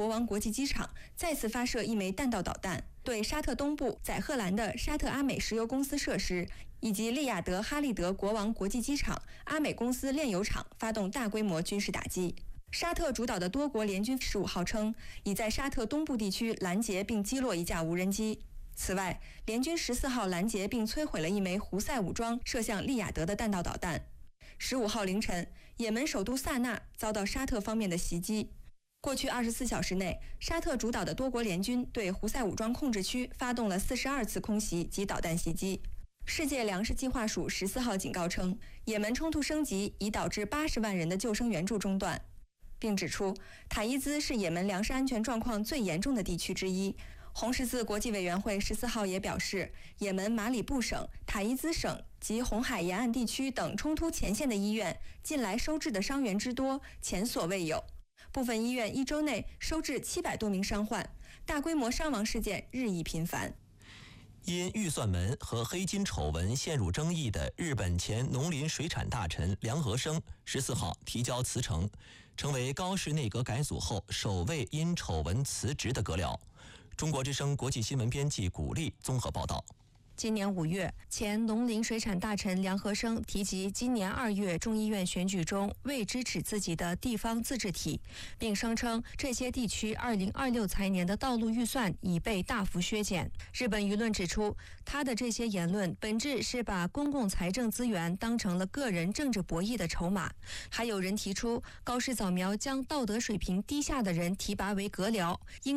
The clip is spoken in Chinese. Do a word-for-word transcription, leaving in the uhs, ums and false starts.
国王国际机场再次发射一枚弹道导弹，对沙特东部载荷兰的沙特阿美石油公司设施以及利雅得哈利德国王国际机场、阿美公司炼油厂发动大规模军事打击。沙特主导的多国联军十五号称，已在沙特东部地区拦截并击落一架无人机。此外，联军十四号拦截并摧毁了一枚胡塞武装射向利雅得的弹道导弹。十五号凌晨，也门首都萨那遭到沙特方面的袭击。过去二十四小时内，沙特主导的多国联军对胡塞武装控制区发动了四十二次空袭及导弹袭击。世界粮食计划署十四号警告称，也门冲突升级已导致八十万人的救生援助中断，并指出塔伊兹是也门粮食安全状况最严重的地区之一。红十字国际委员会十四号也表示，也门马里布省、塔伊兹省及红海沿岸地区等冲突前线的医院近来收治的伤员之多前所未有，部分医院一周内收治七百多名伤患，大规模伤亡事件日益频繁。 因预算门和黑金丑闻陷入争议的日本前农林水产大臣梁和生十四号提交辞呈，成为高市内阁改组后首位因丑闻辞职的阁僚。中国之声国际新闻编辑古丽综合报道。 今年五月，前农林水产大臣梁和生提及今年二月众议院选举中未支持自己的地方自治体，并声称这些地区二零二六财年的道路预算已被大幅削减。日本舆论指出，他的这些言论本质是把公共财政资源当成了个人政治博弈的筹码。还有人提出，高市早苗将道德水平低下的人提拔为阁僚，应